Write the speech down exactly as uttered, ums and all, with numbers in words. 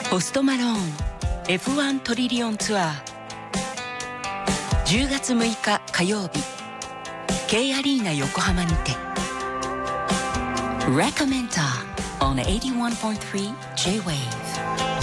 ポストマローン エフワン トリリオンツアーじゅうがつむいか火曜日 K アリーナ横浜にて Recommenda on エイティワンポイントスリー J-Wave